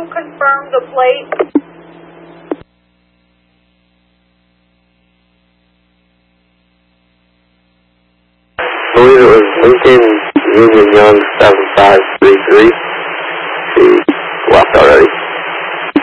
confirm the plate? I believe it was Lincoln Union Young 7533.